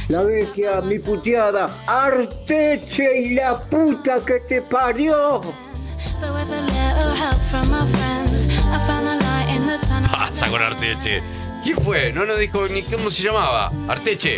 La bestia, mi puteada, Arteche y la puta que te parió. Pasa con Arteche. ¿Quién fue? No nos dijo ni cómo se llamaba. Arteche.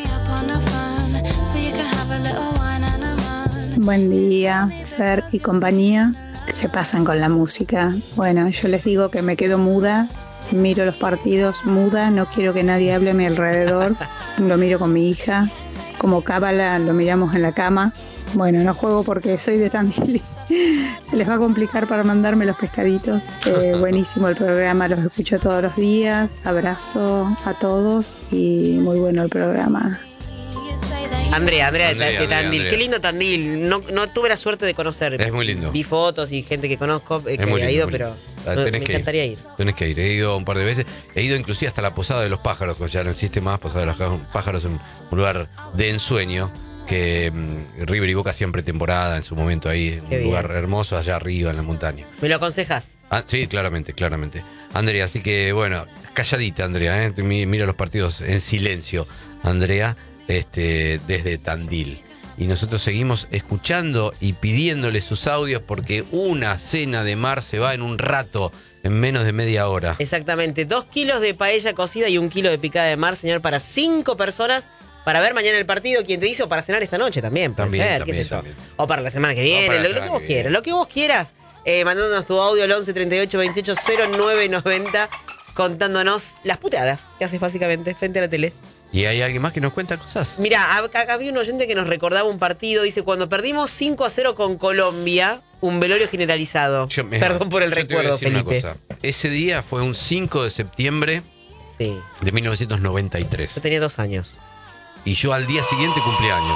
Buen día, Fer y compañía. Se pasan con la música. Bueno, yo les digo que me quedo muda, miro los partidos muda, no quiero que nadie hable a mi alrededor. Lo miro con mi hija. Como cábala lo miramos en la cama. Bueno, no juego porque soy de Tandil. Se les va a complicar para mandarme los pescaditos. Buenísimo el programa, los escucho todos los días. Abrazo a todos y muy bueno el programa. Andrea de Tandil. Andrea. Qué lindo Tandil. No tuve la suerte de conocer. Es muy lindo. Vi fotos y gente que conozco que muy había lindo, ido, muy lindo. pero me encantaría ir. Tenés que ir. He ido un par de veces. He ido inclusive hasta la Posada de los Pájaros, que ya no existe más. Posada de los Pájaros es un lugar de ensueño que River y Boca hacían pretemporada en su momento ahí. Qué Un bien. lugar hermoso allá arriba en la montaña. ¿Me lo aconsejas? Sí, claramente. Andrea, así que bueno, calladita, Andrea, mira los partidos en silencio, Andrea, desde Tandil. Y nosotros seguimos escuchando y pidiéndole sus audios porque una cena de mar se va en un rato, en menos de media hora. Exactamente. 2 kilos de paella cocida y 1 kilo de picada de mar, señor, para 5 personas. Para ver mañana el partido, ¿quién te dice? O para cenar esta noche también. Puede ser, qué sé yo. O para la semana que viene, lo que vos quieras. Lo que vos quieras. Mandándonos tu audio al 11 38 28 09 90, contándonos las puteadas que haces básicamente frente a la tele. ¿Y hay alguien más que nos cuenta cosas? Mirá, acá había un oyente que nos recordaba un partido. Dice, cuando perdimos 5-0 con Colombia, un velorio generalizado. Perdón por el yo te voy a recuerdo, decir una Felipe. cosa. Ese día fue un 5 de septiembre Sí. de 1993. Yo tenía 2 años. Y yo al día siguiente cumplí años.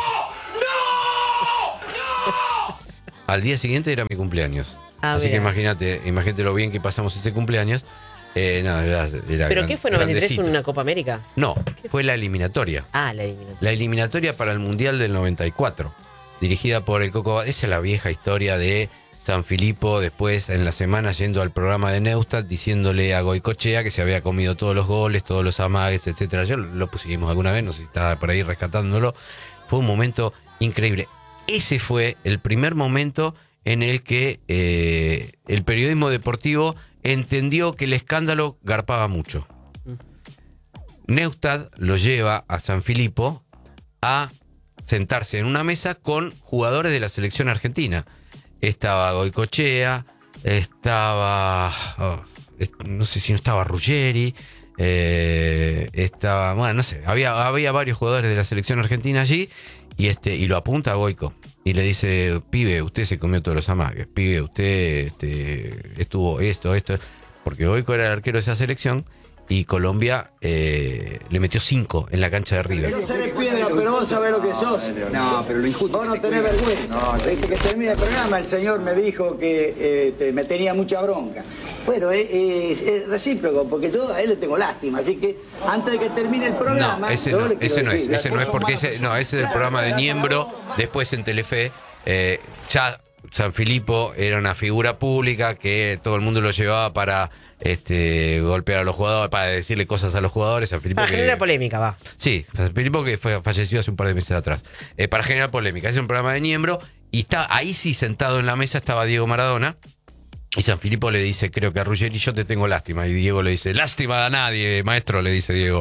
Al día siguiente era mi cumpleaños. Así mira. que imagínate lo bien que pasamos ese cumpleaños. Era ¿Pero qué fue 93 grandecito. en una Copa América? No, fue la eliminatoria. Ah, la eliminatoria. La eliminatoria para el Mundial del 94. Dirigida por el Coco. Esa es la vieja historia de San Filipo, después en la semana yendo al programa de Neustadt diciéndole a Goicoechea que se había comido todos los goles, todos los amagues, etcétera. Ya lo pusimos alguna vez, no sé si estaba por ahí rescatándolo. Fue un momento increíble. Ese fue el primer momento en el que el periodismo deportivo entendió que el escándalo garpaba mucho. Neustadt lo lleva a San Filipo a sentarse en una mesa con jugadores de la selección argentina. Estaba Goicoechea, estaba... no sé si no estaba Ruggeri, estaba... Bueno, no sé, había varios jugadores de la selección argentina allí y lo apunta a Goico. Y le dice, pibe, usted se comió todos los amagues, pibe, usted estuvo esto, porque Goico era el arquero de esa selección y Colombia le metió 5 en la cancha de River. No seré piedra, pero vos sabés lo que sos. No, pero lo injusto. Vos no tenés vergüenza. No, desde que termine el programa, el señor me dijo que me tenía mucha bronca. Bueno, es recíproco, porque yo a él le tengo lástima, así que antes de que termine el programa... No, ese no es porque ese es el programa de Niembro, después en Telefe, ya San Filipo era una figura pública que todo el mundo lo llevaba para golpear a los jugadores, para decirle cosas a los jugadores. San Filipo Para generar polémica, va. Sí, San Filipo que falleció hace un par de meses atrás. Para generar polémica, es un programa de Niembro y está ahí sí sentado en la mesa estaba Diego Maradona. Y San Filipo le dice, creo que a Ruggeri, yo te tengo lástima. Y Diego le dice, lástima a nadie, maestro, le dice Diego.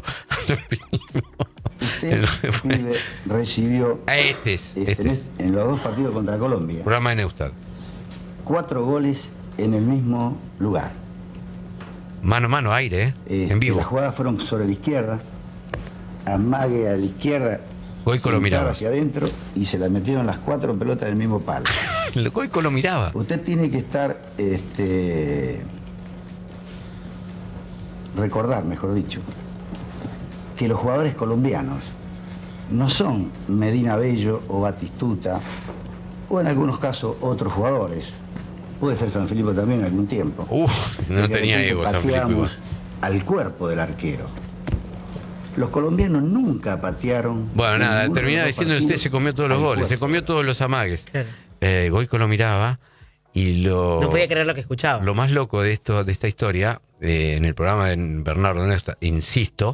Usted recibió en los 2 partidos contra Colombia programa de Neustadt 4 goles en el mismo lugar. Mano a mano, aire, en vivo. Las jugadas fueron sobre la izquierda, amague a la izquierda, Goico lo miraba hacia adentro y se la metieron las 4 pelotas en el mismo palo. Goico lo miraba. Usted tiene que estar recordar, mejor dicho, que los jugadores colombianos no son Medina Bello o Batistuta, o en algunos casos otros jugadores. Puede ser San Filipo también en algún tiempo. No tenía ego San Filipo igual. Al cuerpo del arquero. Los colombianos nunca patearon. Bueno, nada, termina diciendo que usted se comió todos los goles, se comió todos los amagues. Claro. Goico lo miraba y no podía creer lo que escuchaba. Lo más loco de esta historia, en el programa de Bernardo Neustadt, insisto,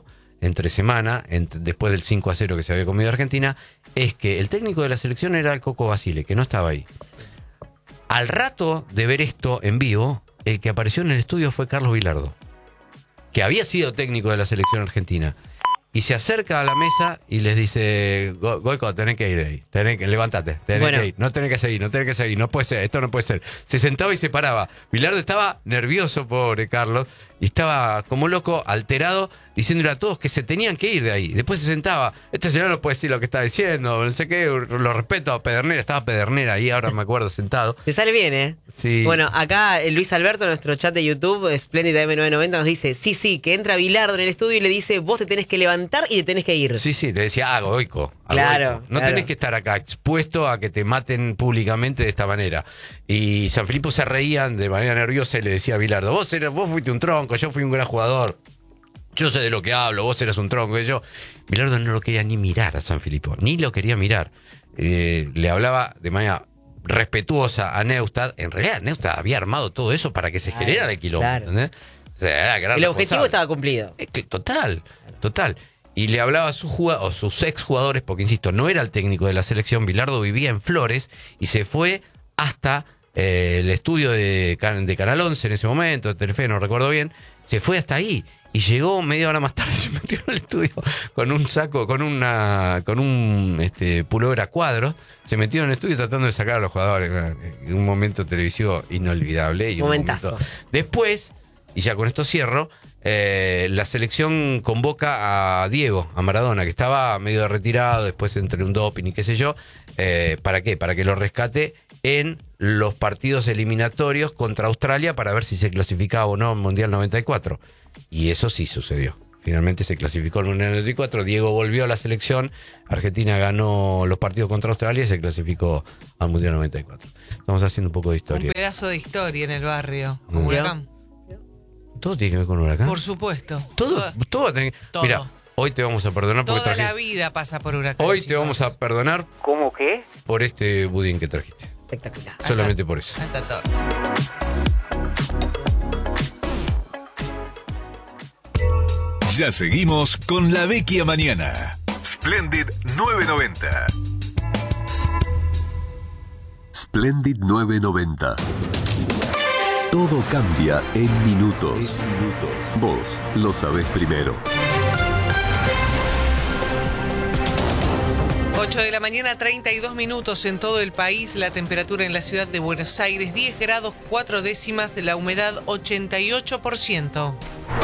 entre semana, después del 5-0 que se había comido Argentina, es que el técnico de la selección era el Coco Basile, que no estaba ahí. Al rato de ver esto en vivo, el que apareció en el estudio fue Carlos Bilardo, que había sido técnico de la selección argentina. Y se acerca a la mesa y les dice, Goico, tenés que ir de ahí, levántate, tenés que ir, no tenés que seguir, no puede ser, esto no puede ser. Se sentaba y se paraba. Bilardo estaba nervioso, pobre Carlos, y estaba como loco, alterado, diciéndole a todos que se tenían que ir de ahí. Después se sentaba, este señor no puede decir lo que está diciendo, no sé qué, lo respeto a Pedernera, estaba Pedernera ahí, ahora me acuerdo, sentado. Te sale bien, ¿eh? Sí. Bueno, acá Luis Alberto, en nuestro chat de YouTube, Splendid M990, nos dice, sí, que entra Bilardo en el estudio y le dice, vos te tenés que levantar y te tenés que ir. Sí, le decía, Goico. Claro. No tenés que estar acá expuesto a que te maten públicamente de esta manera. Y San Filipo se reían de manera nerviosa y le decía a Bilardo, vos fuiste un tronco, yo fui un gran jugador, yo sé de lo que hablo, vos eras un tronco. Y Bilardo no lo quería ni mirar a San Filipo, ni lo quería mirar. Le hablaba de manera respetuosa a Neustadt. En realidad Neustadt había armado todo eso para que se generara el quilombo, claro. ¿entendés? O sea, el objetivo estaba cumplido. Total. Y le hablaba a sus exjugadores, porque insisto, no era el técnico de la selección. Bilardo vivía en Flores y se fue hasta el estudio de Canal 11 en ese momento, de Telefe, no recuerdo bien. Se fue hasta ahí y llegó media hora más tarde, se metió en el estudio con un saco, con un pullover a cuadros. Se metió en el estudio tratando de sacar a los jugadores. Un momento televisivo inolvidable. Y momentazo. Después, y ya con esto cierro, la selección convoca a Diego, a Maradona, que estaba medio retirado, después entre un doping y qué sé yo. ¿Para qué? Para que lo rescate en los partidos eliminatorios contra Australia para ver si se clasificaba o no al Mundial 94. Y eso sí sucedió. Finalmente se clasificó al Mundial 94, Diego volvió a la selección, Argentina ganó los partidos contra Australia y se clasificó al Mundial 94. Estamos haciendo un poco de historia. Un pedazo de historia en el barrio, con Huracán. ¿Todo tiene que ver con Huracán? Por supuesto. Todo va a tener que... Todo. Mira, hoy te vamos a perdonar porque toda la vida pasa por Huracán. Hoy chicos. te vamos a perdonar. ¿Cómo qué? Por este budín que trajiste. Espectacular. Solamente por eso. Hasta todo. Ya seguimos con La Vecchia Mañana. Splendid 990. Splendid 990. Todo cambia en minutos. Vos lo sabés primero. 8 de la mañana, 32 minutos en todo el país. La temperatura en la ciudad de Buenos Aires, 10 grados 4 décimas, la humedad 88%.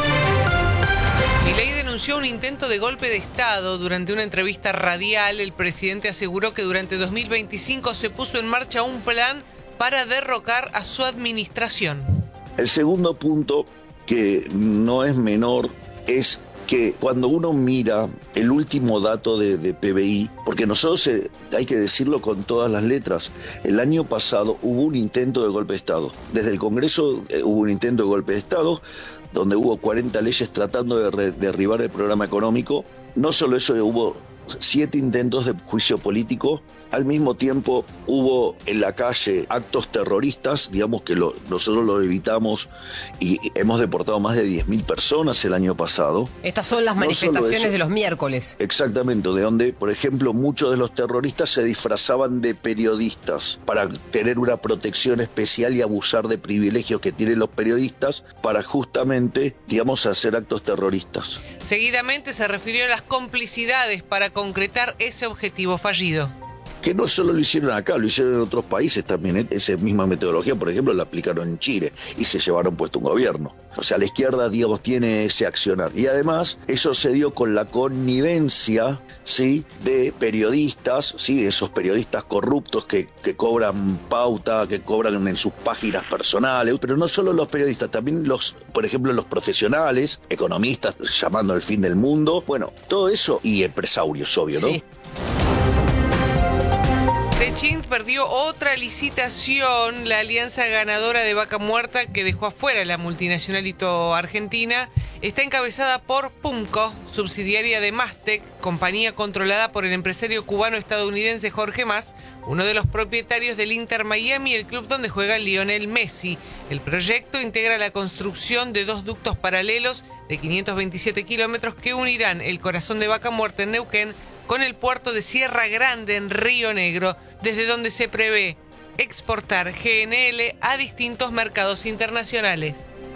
Milei denunció un intento de golpe de Estado. Durante una entrevista radial, el presidente aseguró que durante 2025 se puso en marcha un plan para derrocar a su administración. El segundo punto, que no es menor, es que cuando uno mira el último dato de PBI, porque nosotros, hay que decirlo con todas las letras, el año pasado hubo un intento de golpe de Estado. Desde el Congreso hubo un intento de golpe de Estado, donde hubo 40 leyes tratando de derribar el programa económico. No solo eso, hubo 7 intentos de juicio político. Al mismo tiempo hubo en la calle actos terroristas, digamos que nosotros lo evitamos y hemos deportado más de 10.000 personas el año pasado. Estas son las manifestaciones de los miércoles. Exactamente, de donde, por ejemplo, muchos de los terroristas se disfrazaban de periodistas para tener una protección especial y abusar de privilegios que tienen los periodistas para justamente, digamos, hacer actos terroristas. Seguidamente se refirió a las complicidades para concretar ese objetivo fallido. Que no solo lo hicieron acá, lo hicieron en otros países también. Esa misma metodología, por ejemplo, la aplicaron en Chile y se llevaron puesto un gobierno. O sea, la izquierda, digamos, tiene ese accionar. Y además, eso se dio con la connivencia, ¿sí?, de periodistas, ¿sí?, esos periodistas corruptos que cobran pauta, que cobran en sus páginas personales. Pero no solo los periodistas, también por ejemplo, los profesionales, economistas, llamando al fin del mundo. Bueno, todo eso y empresarios, obvio, ¿no? Sí. Lechín perdió otra licitación. La alianza ganadora de Vaca Muerta, que dejó afuera la multinacional argentina, está encabezada por Pumco, subsidiaria de Mastec, compañía controlada por el empresario cubano-estadounidense Jorge Mas, uno de los propietarios del Inter Miami, el club donde juega Lionel Messi. El proyecto integra la construcción de 2 ductos paralelos de 527 kilómetros que unirán el corazón de Vaca Muerta en Neuquén con el puerto de Sierra Grande en Río Negro, desde donde se prevé exportar GNL a distintos mercados internacionales.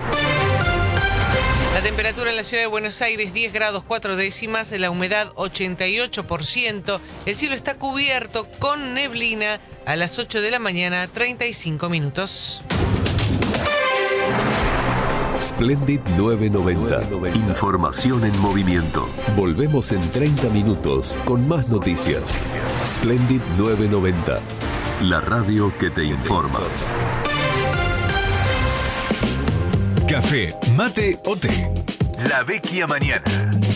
La temperatura en la ciudad de Buenos Aires, 10 grados 4 décimas, la humedad 88%, el cielo está cubierto con neblina a las 8 de la mañana, 35 minutos. Splendid 990. Información en movimiento. Volvemos en 30 minutos con más noticias. Splendid 990. La radio que te informa. Café, mate o té. La Vecchia Mañana.